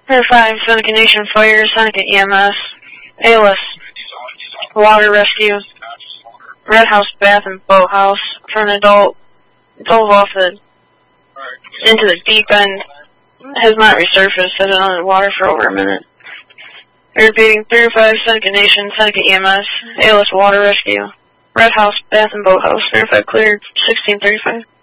Air 5, Seneca Nation Fire, Seneca EMS, ALS, Water Rescue, Red House Bath and Boat House, for an adult, dove off into the deep end, has not resurfaced, has been underwater for over a minute. Repeating, 305, Seneca Nation, Seneca EMS, ALS Water Rescue, Red House Bath and Boat House, 305 cleared, 1635.